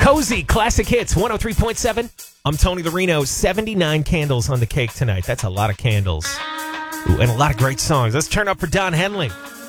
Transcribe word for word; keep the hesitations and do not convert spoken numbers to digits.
Cozy Classic Hits, one oh three point seven. I'm Tony Lorino. seventy-nine candles on the cake tonight. That's a lot of candles. Ooh, and a lot of great songs. Let's turn up for Don Henley.